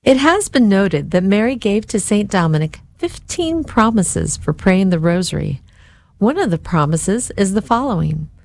It has been noted that Mary gave to St. Dominic 15 promises for praying the rosary. One of the promises is the following: